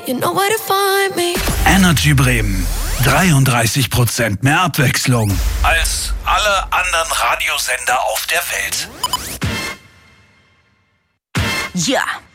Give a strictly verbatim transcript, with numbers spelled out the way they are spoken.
You know where to find me. Energy Bremen. dreiunddreißig Prozent mehr Abwechslung als alle anderen Radiosender auf der Welt. Ja.